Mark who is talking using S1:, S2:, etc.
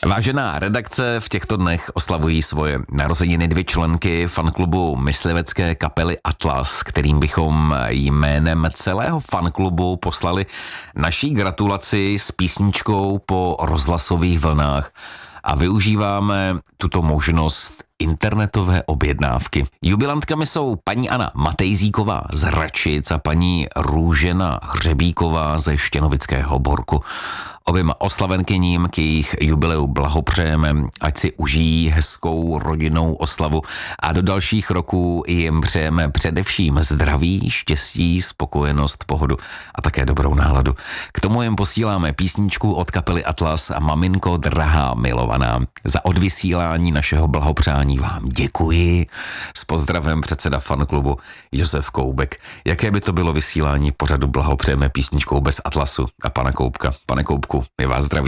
S1: Vážená redakce, v těchto dnech oslavují svoje narozeniny 2 členky fanklubu myslivecké kapely Atlas, kterým bychom jménem celého fanklubu poslali naší gratulaci s písničkou po rozhlasových vlnách a využíváme tuto možnost internetové objednávky. Jubilantkami jsou paní Anna Matejzíková z Hračic a paní Růžena Hřebíková ze Štěnovického Borku. Oběma oslavenkyním k jejich jubileu blahopřejeme, ať si užijí hezkou rodinnou oslavu a do dalších roků jim přejeme především zdraví, štěstí, spokojenost, pohodu a také dobrou náladu. K tomu jim posíláme písničku od kapely Atlas a Maminko drahá milovaná. Za odvysílání našeho blahopřání vám děkuji. S pozdravem předseda fanklubu Josef Koubek. Jaké by to bylo vysílání pořadu blahopřejeme písničkou bez Atlasu a pana Koubka? Pane Koubku, my vás zdravíme.